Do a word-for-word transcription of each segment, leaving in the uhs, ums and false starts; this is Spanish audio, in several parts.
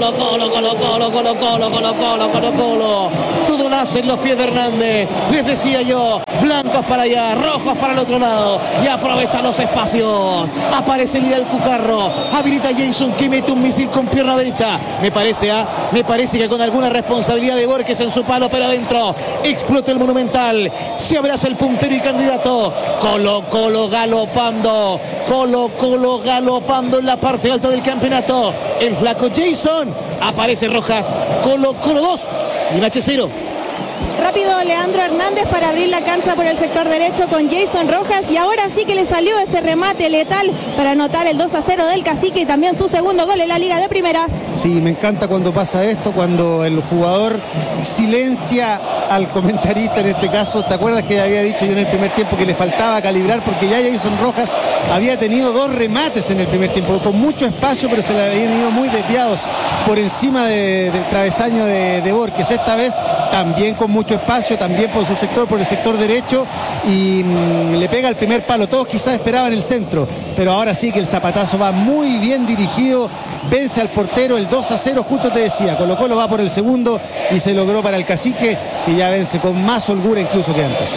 Colo, Colo, Colo, Colo, Colo, Colo, Colo, Colo, Colo, Colo. Todo nace en los pies de Hernández. Les decía yo, blancos para allá, rojos para el otro lado. Y aprovecha los espacios. Aparece Lidal Cucarro. Habilita a Jason que mete un misil con pierna derecha. Me parece, ¿ah? ¿eh? Me parece que con alguna responsabilidad de Borges en su palo, pero adentro. Explota el Monumental. Se abraza el puntero y candidato. Colo, Colo galopando. Colo, Colo galopando en la parte alta del campeonato. El flaco Jason. Aparece Rojas. Colo, Colo dos. Limache cero. Rápido Leandro Hernández para abrir la cancha por el sector derecho con Jason Rojas. Y ahora sí que le salió ese remate letal para anotar el dos a cero del Cacique y también su segundo gol en la Liga de Primera. Sí, me encanta cuando pasa esto, cuando el jugador silencia al comentarista en este caso. ¿Te acuerdas que había dicho yo en el primer tiempo que le faltaba calibrar? Porque ya Jason Rojas había tenido dos remates en el primer tiempo, con mucho espacio, pero se le habían ido muy desviados por encima de, del travesaño de, de Borges. Esta vez también con mucho espacio, también por su sector, por el sector derecho, y mmm, le pega el primer palo. Todos quizás esperaban el centro, pero ahora sí que el zapatazo va muy bien dirigido, vence al portero. El dos a cero, justo te decía, Colo Colo va por el segundo y se logró para el Cacique, que ya vence con más holgura incluso que antes.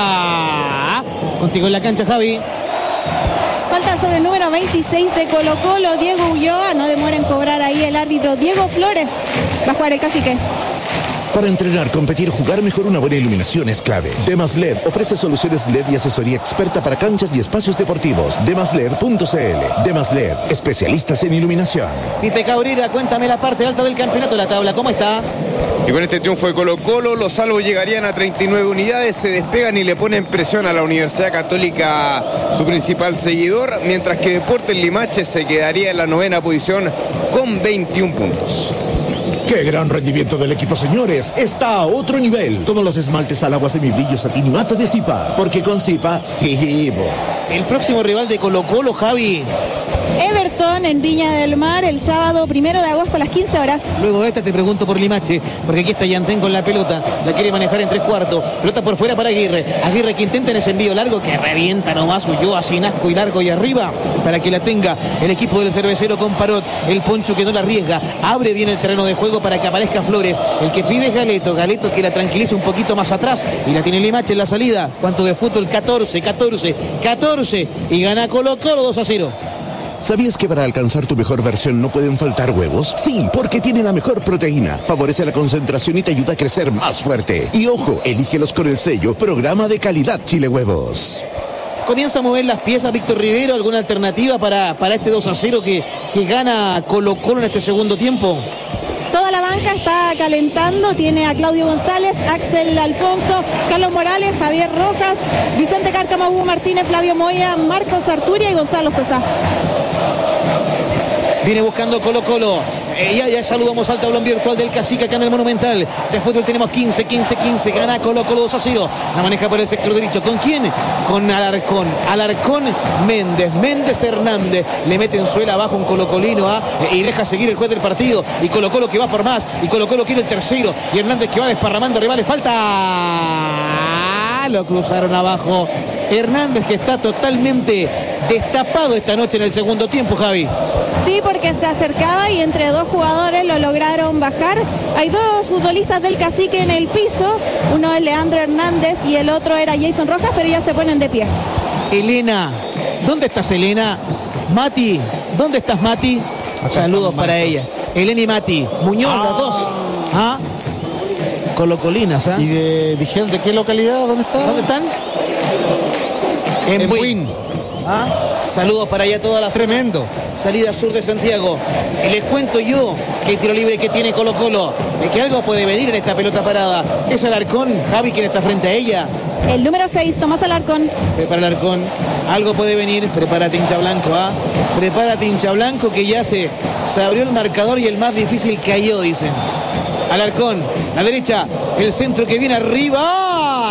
Falta contigo en la cancha, Javi. Falta sobre el número veintiséis de Colo Colo, Diego Ulloa. No demora en cobrar ahí el árbitro Diego Flores. Va a jugar el Cacique. Para entrenar, competir, jugar mejor, una buena iluminación es clave. Demas L E D ofrece soluciones L E D y asesoría experta para canchas y espacios deportivos. demas led punto c l. Demas L E D, especialistas en iluminación. Pipe Cabrera, cuéntame la parte alta del campeonato de la tabla, ¿cómo está? Y con este triunfo de Colo Colo, los salvos llegarían a treinta y nueve unidades, se despegan y le ponen presión a la Universidad Católica, su principal seguidor, mientras que Deportes Limache se quedaría en la novena posición con veintiún puntos. ¡Qué gran rendimiento del equipo, señores! Está a otro nivel. Como los esmaltes al agua semibrillo satín y mate de Zipa. Porque con Zipa, sí. El próximo rival de Colo Colo, Javi. Everton en Viña del Mar el sábado primero de agosto a las quince horas. Luego de esta te pregunto por Limache, porque aquí está Yantén con la pelota, la quiere manejar en tres cuartos, pelota por fuera para Aguirre, Aguirre que intenta en ese envío largo, que revienta nomás Ulloa, sin asco y largo y arriba, para que la tenga el equipo del cervecero con Parot, el Poncho que no la arriesga, abre bien el terreno de juego para que aparezca Flores, el que pide es Galeto, Galeto que la tranquiliza un poquito más atrás, y la tiene Limache en la salida. ¿Cuánto de fútbol? catorce, catorce, catorce, y gana Colo Colo dos a cero. ¿Sabías que para alcanzar tu mejor versión no pueden faltar huevos? Sí, porque tiene la mejor proteína. Favorece la concentración y te ayuda a crecer más fuerte. Y ojo, elígelos con el sello Programa de Calidad Chile Huevos. Comienza a mover las piezas Víctor Rivero. ¿Alguna alternativa para, para este dos a cero que, que gana Colo Colo en este segundo tiempo? Toda la banca está calentando, tiene a Claudio González, Axel Alfonso, Carlos Morales, Javier Rojas, Vicente Cárcamo, Hugo Martínez, Flavio Moya, Marcos Arturia y Gonzalo Sosa. Viene buscando Colo Colo. Eh, ya, ya saludamos al tablón virtual del Cacique acá en el Monumental. De fútbol tenemos quince, quince, quince. Gana Colo Colo dos a cero. La maneja por el sector derecho. ¿Con quién? Con Alarcón. Alarcón Méndez. Méndez Hernández. Le mete en suela abajo un colocolino ¿ah? y deja seguir el juez del partido. Y Colo Colo que va por más. Y Colo Colo quiere el tercero. Y Hernández que va desparramando rivales. Falta. Lo cruzaron abajo. Hernández que está totalmente destapado esta noche en el segundo tiempo, Javi. Sí, porque se acercaba y entre dos jugadores lo lograron bajar. Hay dos futbolistas del Cacique en el piso. Uno es Leandro Hernández y el otro era Jason Rojas, pero ya se ponen de pie. Elena, ¿dónde estás, Elena? Mati, ¿dónde estás, Mati? Acá Saludos para Mati. Ella. Elena y Mati. Muñoz, ah. las dos. ¿Ah? Colocolinas, ¿ah? ¿Y de, dijeron de qué localidad? ¿Dónde está? ¿Dónde están? En, en Buin. ¿Ah? Saludos para allá todas las tremendo salida sur de Santiago. Y les cuento yo que el tiro libre que tiene Colo Colo, es que algo puede venir en esta pelota parada. Es Alarcón, Javi, quien está frente a ella. El número seis, Tomás Alarcón. Prepara Alarcón, algo puede venir. Prepárate, hincha blanco, ¿ah? Prepárate, hincha blanco, que ya se, se abrió el marcador y el más difícil cayó, dicen. Alarcón, la derecha, el centro que viene arriba.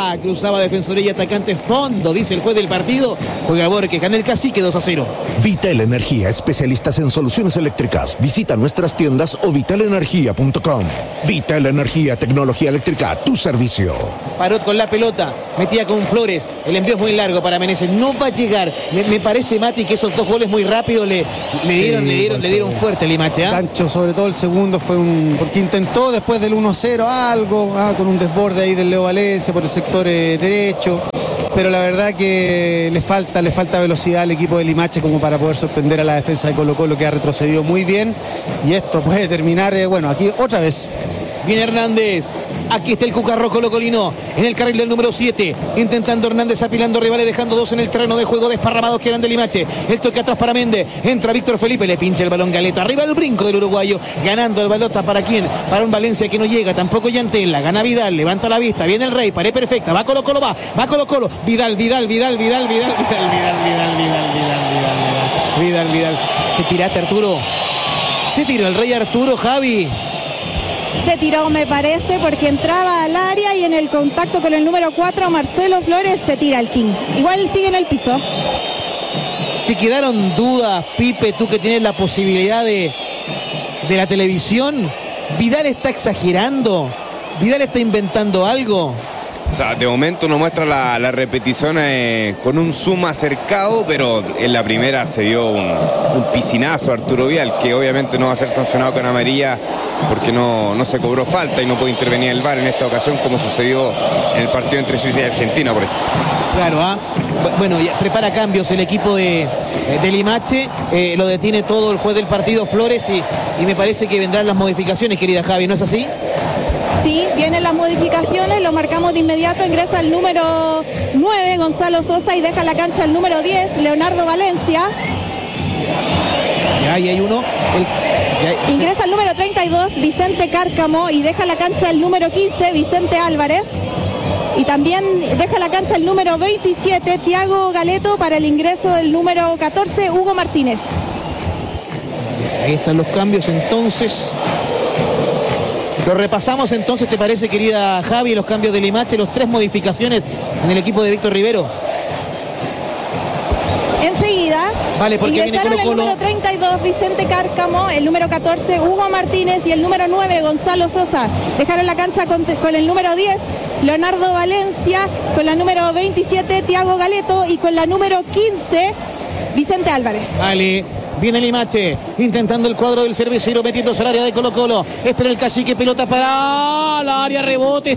va. Cruzaba defensoría y atacante fondo, dice el juez del partido. Juega Borges, gana el Cacique dos a cero. Vital Energía, especialistas en soluciones eléctricas. Visita nuestras tiendas o vital energía punto com. Vital Energía, tecnología eléctrica, tu servicio. Parot con la pelota, metía con Flores. El envío es muy largo para Meneses. No va a llegar. Me, me parece, Mati, que esos dos goles muy rápido le, le dieron, sí, le dieron, le dieron fuerte Limache. ¿eh? Gancho, sobre todo el segundo, fue un. Porque intentó después del uno cero algo, ah, con un desborde ahí del Leo Valencia por el sector eh, derecho. Pero la verdad que le falta, le falta velocidad al equipo de Limache como para poder sorprender a la defensa de Colo-Colo, que ha retrocedido muy bien. Y esto puede terminar, eh, bueno, aquí otra vez. Viene Hernández. Aquí está el Cucarro Colo-Colino en el carril del número siete, intentando Hernández, apilando rivales, dejando dos en el terreno de juego, desparramados que eran de Limache. El toque atrás para Méndez, entra Víctor Felipe, le pincha el balón Galeto, arriba el brinco del uruguayo, ganando el balota para quién, para un Valencia que no llega, tampoco Yantela, gana Vidal, levanta la vista, viene el Rey, pared perfecta, va Colo-Colo, va, va Colo-Colo, Vidal, Vidal, Vidal, Vidal, Vidal, Vidal, Vidal, Vidal, Vidal, Vidal, Vidal, Vidal, Vidal, te tiraste, Arturo, se tiró el Rey Arturo, Javi. Se tiró, me parece, porque entraba al área y en el contacto con el número cuatro, Marcelo Flores, se tira el King. Igual sigue en el piso. ¿Te quedaron dudas, Pipe, tú que tienes la posibilidad de, de la televisión? ¿Vidal está exagerando? ¿Vidal está inventando algo? O sea, de momento nos muestra la, la repetición eh, con un zoom acercado, pero en la primera se dio un, un piscinazo a Arturo Vidal, que obviamente no va a ser sancionado con amarilla porque no, no se cobró falta y no puede intervenir el V A R en esta ocasión, como sucedió en el partido entre Suiza y Argentina, por ejemplo. Claro, ¿ah? Bueno, ya prepara cambios el equipo de, de Limache, eh, lo detiene todo el juez del partido, Flores, y, y me parece que vendrán las modificaciones, querida Javi, ¿no es así? Sí, vienen las modificaciones, lo marcamos de inmediato, ingresa el número nueve, Gonzalo Sosa, y deja la cancha el número diez, Leonardo Valencia. Ya, ahí hay uno. El, ya, ingresa el número treinta y dos, Vicente Cárcamo, y deja la cancha el número quince, Vicente Álvarez. Y también deja la cancha el número veintisiete, Tiago Galeto, para el ingreso del número catorce, Hugo Martínez. Ahí están los cambios entonces. Lo repasamos entonces, ¿te parece, querida Javi, los cambios de Limache, los tres modificaciones en el equipo de Víctor Rivero? Enseguida, vale, porque ingresaron viene Colo -Colo. El número treinta y dos, Vicente Cárcamo, el número catorce, Hugo Martínez, y el número nueve, Gonzalo Sosa. Dejaron la cancha con, con el número diez, Leonardo Valencia, con la número veintisiete, Tiago Galeto, y con la número quince, Vicente Álvarez. Vale. Viene Limache, intentando el cuadro del cervecero, metiéndose al área de Colo-Colo. Espera el Cacique, pelota para la área, rebote,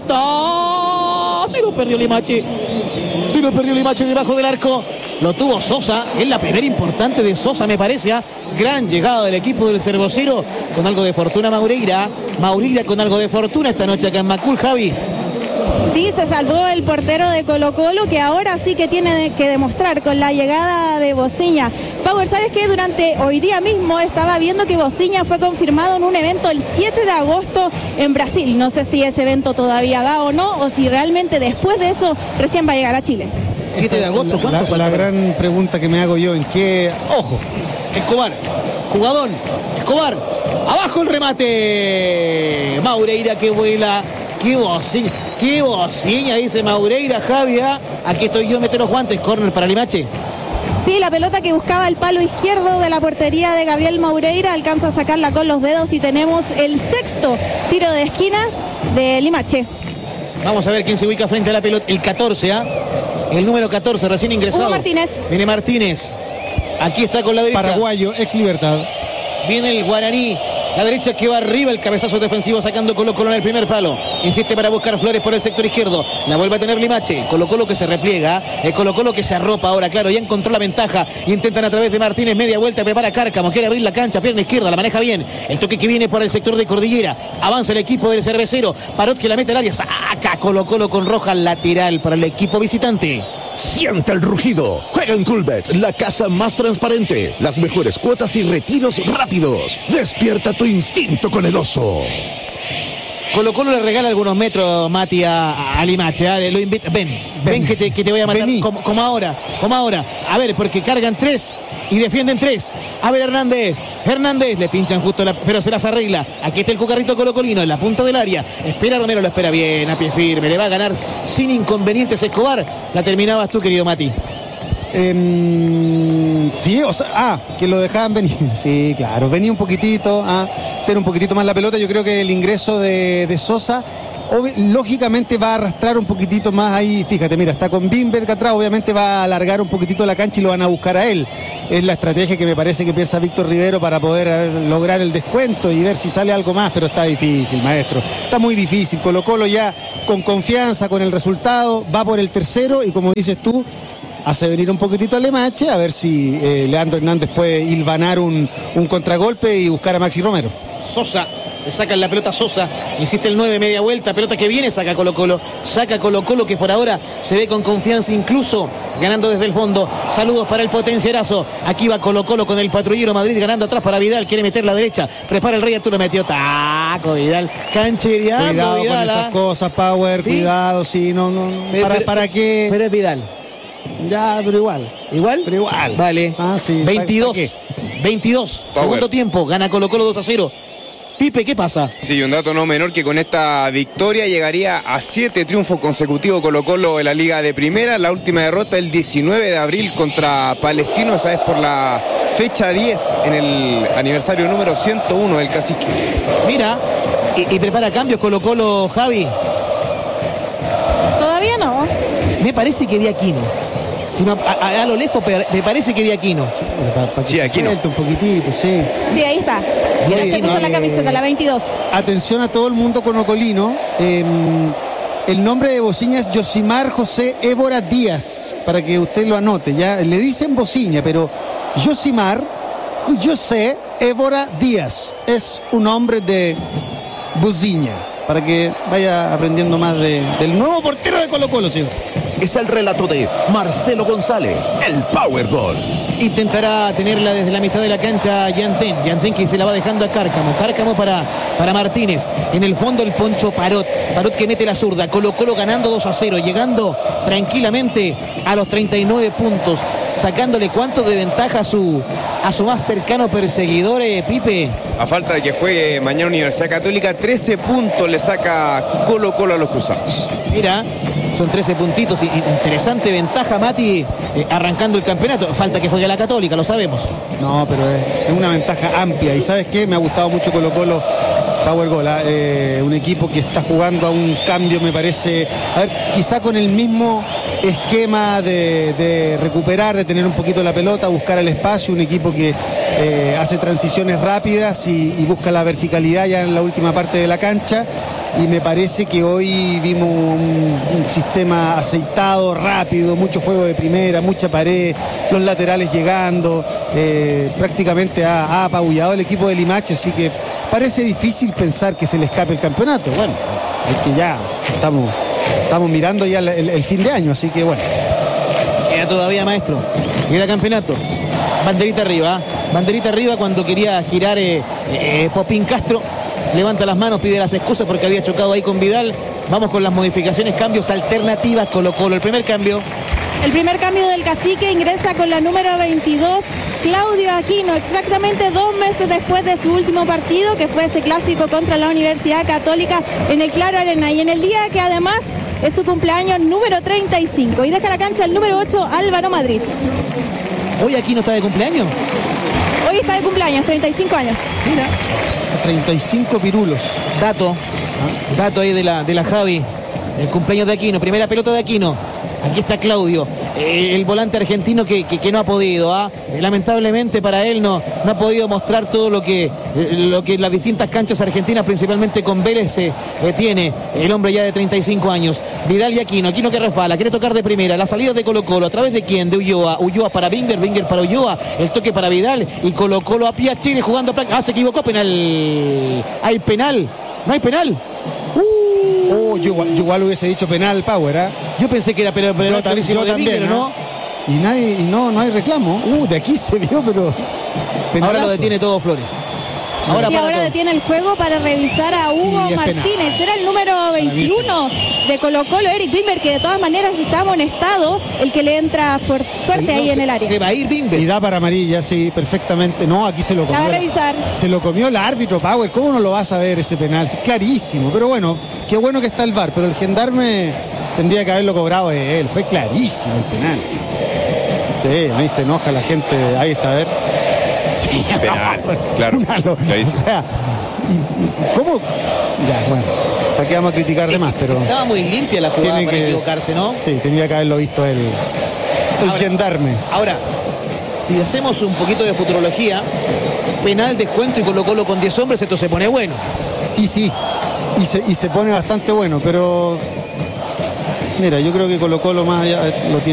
está. Se lo perdió Limache. Se lo perdió Limache debajo del arco. Lo tuvo Sosa, es la primera importante de Sosa, me parece. ¿eh? Gran llegada del equipo del cervecero, con algo de fortuna Maureira. Maureira con algo de fortuna esta noche acá en Macul, Javi. Sí, se salvó el portero de Colo-Colo, que ahora sí que tiene que demostrar con la llegada de Bociña. Power, ¿sabes qué? Durante hoy día mismo estaba viendo que Bociña fue confirmado en un evento el siete de agosto en Brasil. No sé si ese evento todavía va o no, o si realmente después de eso recién va a llegar a Chile. siete de agosto, la, la, la gran pregunta que me hago yo, ¿en qué? Ojo, Escobar, jugadón, Escobar, abajo el remate. Maureira que vuela. Qué bociña, qué bociña, dice Maureira, Javi. Aquí estoy yo, meto los guantes, córner para Limache. Sí, la pelota que buscaba el palo izquierdo de la portería de Gabriel Maureira, alcanza a sacarla con los dedos y tenemos el sexto tiro de esquina de Limache. Vamos a ver quién se ubica frente a la pelota, el catorce, ¿ah? ¿eh? El número catorce, recién ingresado. Hugo Martínez. Viene Martínez, aquí está con la derecha. Paraguayo, ex Libertad. Viene el guaraní. La derecha que va arriba, el cabezazo defensivo sacando Colo-Colo en el primer palo. Insiste para buscar Flores por el sector izquierdo. La vuelve a tener Limache. Colo-Colo que se repliega. El Colo-Colo que se arropa ahora, claro, ya encontró la ventaja. Intentan a través de Martínez, media vuelta, prepara Cárcamo. Quiere abrir la cancha, pierna izquierda, la maneja bien. El toque que viene por el sector de Cordillera. Avanza el equipo del cervecero. Parot que la mete al área. Saca Colo-Colo con roja lateral para el equipo visitante. Siente el rugido. Juega en Coolbet, la casa más transparente. Las mejores cuotas y retiros rápidos. Despierta tu instinto con el oso. Colo Colo le regala algunos metros, Mati, a, a Limache. ¿eh? Lo invita. Ven, ven, ven que, te, que te voy a matar. Como, como ahora, como ahora. A ver, porque cargan tres y defienden tres. A ver, Hernández. Hernández, le pinchan justo, la, pero se las arregla. Aquí está el cucarrito colocolino en la punta del área. Espera Romero, lo espera bien, a pie firme. Le va a ganar sin inconvenientes Escobar. La terminabas tú, querido Mati. Eh, sí, o sea, ah, que lo dejaban venir. Sí, claro, venía un poquitito, ah, tener un poquitito más la pelota. Yo creo que el ingreso de, de Sosa obvi- lógicamente va a arrastrar un poquitito más ahí. Fíjate, mira, está con Bimberg atrás, obviamente va a alargar un poquitito la cancha y lo van a buscar a él. Es la estrategia que me parece que piensa Víctor Rivero para poder ver, lograr el descuento y ver si sale algo más, pero está difícil, maestro. Está muy difícil. Colo Colo ya con confianza, con el resultado, va por el tercero y como dices tú, hace venir un poquitito a Limache a ver si eh, Leandro Hernández puede hilvanar un, un contragolpe y buscar a Maxi Romero. Sosa, le sacan la pelota a Sosa, insiste el nueve, media vuelta, pelota que viene, saca Colo Colo, saca Colo Colo que por ahora se ve con confianza, incluso ganando desde el fondo. Saludos para el potencierazo, aquí va Colo Colo con el patrullero Madrid ganando atrás para Vidal, quiere meter la derecha, prepara el Rey Arturo, metió taco Vidal, canchereando Cuidado Vidal, con esas ¿ah? cosas, Power, ¿Sí? Cuidado, sí, no, no, no. Pero, ¿Para, pero, para qué? Pero es Vidal. Ya, pero igual. ¿Igual? Pero igual. Vale. Ah, sí. veintidós. ¿Para qué? veintidós. Power. Segundo tiempo. Gana Colo Colo dos a cero. Pipe, ¿qué pasa? Sí, un dato no menor que con esta victoria llegaría a siete triunfos consecutivos Colo Colo en la Liga de Primera. La última derrota el diecinueve de abril contra Palestino, esa es por la fecha diez en el aniversario número ciento uno del Cacique. Mira, y, y prepara cambios Colo Colo, Javi. Todavía no. Me parece que vi a Aquino. Si me, a, a, a lo lejos me parece que vi a Aquino. Pa, pa que Sí, se aquí no. suelte un poquitito, sí. Sí, ahí está. Mira, Oye, se puso eh, la camiseta, la veintidós. Atención a todo el mundo conocolino. Eh, el nombre de Bociña es Yosimar José Évora Díaz, para que usted lo anote. Ya le dicen Bociña, pero Yosimar José Évora Díaz es un hombre de Bociña, para que vaya aprendiendo más de, del nuevo portero de Colo Colo, señor. Es el relato de Marcelo González, el Power Gol. Intentará tenerla desde la mitad de la cancha Yantén. Yantén que se la va dejando a Cárcamo. Cárcamo para, para Martínez. En el fondo el Poncho Parot. Parot que mete la zurda. Colo Colo ganando dos a cero. Llegando tranquilamente a los treinta y nueve puntos. Sacándole cuánto de ventaja a su, a su más cercano perseguidor, eh, Pipe. A falta de que juegue mañana Universidad Católica, trece puntos le saca Colo Colo a los Cruzados. Mira, son trece puntitos y, y interesante ventaja, Mati, eh, arrancando el campeonato. Falta que juegue la Católica, lo sabemos. No, pero es, es una ventaja amplia. Y ¿sabes qué? Me ha gustado mucho Colo Colo Power Goal. Eh, un equipo que está jugando a un cambio, me parece. A ver, quizá con el mismo esquema de, de recuperar, de tener un poquito la pelota, buscar el espacio. Un equipo que eh, hace transiciones rápidas y, y busca la verticalidad ya en la última parte de la cancha. Y me parece que hoy vimos un, un sistema aceitado, rápido, mucho juego de primera, mucha pared, los laterales llegando, eh, prácticamente ha, ha apabullado el equipo de Limache, así que parece difícil pensar que se le escape el campeonato. Bueno, es que ya estamos, estamos mirando ya el, el, el fin de año, así que bueno. Queda todavía, maestro. Queda campeonato. Banderita arriba. Banderita arriba cuando quería girar eh, eh, Popín Castro. Levanta las manos, pide las excusas porque había chocado ahí con Vidal. Vamos con las modificaciones, cambios, alternativas. Colo Colo, el primer cambio. El primer cambio del Cacique ingresa con la número veintidós, Claudio Aquino, exactamente dos meses después de su último partido, que fue ese clásico contra la Universidad Católica en el Claro Arena. Y en el día que además es su cumpleaños número treinta y cinco. Y deja la cancha el número ocho, Álvaro Madrid. Hoy Aquino está de cumpleaños. Hoy está de cumpleaños, treinta y cinco años. Mira. treinta y cinco pirulos. Dato. Dato ahí de la, de la Javi. El cumpleaños de Aquino. Primera pelota de Aquino. Aquí está Claudio, eh, el volante argentino que, que, que no ha podido. ¿ah? Eh, lamentablemente para él no, no ha podido mostrar todo lo que, eh, lo que las distintas canchas argentinas, principalmente con Vélez, eh, eh, tiene. El hombre ya de treinta y cinco años. Vidal y Aquino. Aquino que refala, quiere tocar de primera. La salida de Colo Colo. ¿A través de quién? De Ulloa. Ulloa para Binger, Binger para Ulloa. El toque para Vidal y Colo Colo a Piachini jugando. Ah, se equivocó. Penal. Hay penal. No hay penal. Oh, yo, igual- yo igual hubiese dicho penal, Power, ¿ah? Yo pensé que era penal, pero Yo, tam- clarísimo yo de también, Binger, ¿no? Y nadie, y no, no hay reclamo. Uh, de aquí se vio, pero Ahora penalazo. lo detiene todo Flores. Ahora y para ahora todo. detiene el juego para revisar a Hugo Sí, es Martínez. penal. Era el número veintiuno de Colo Colo, Eric Wimber, que de todas maneras está amonestado, el que le entra fuer- fuerte ahí No, en el se- área. Se va a ir Bimber. Y da para amarilla, sí, perfectamente. No, aquí se lo La comió. va a revisar. Se lo comió el árbitro Power. ¿Cómo no lo vas a ver ese penal? Sí, clarísimo. Pero bueno, qué bueno que está el V A R. Pero el gendarme tendría que haberlo cobrado de él. Fue clarísimo el penal. Sí, ahí se enoja la gente. Ahí está, a ver. Sí, Penal, no, claro, una lo- clarísimo. O sea, y- y- ¿cómo? Ya, bueno, para qué vamos a criticar de más, pero Estaba muy limpia la jugada tiene para que equivocarse, ¿no? Sí, tenía que haberlo visto el, el Ahora- gendarme. Ahora, si hacemos un poquito de futurología, penal, descuento y Colo Colo con diez hombres, esto se pone bueno. Y sí, y se, y se pone bastante bueno, pero mira, yo creo que Colo Colo más allá lo tiene.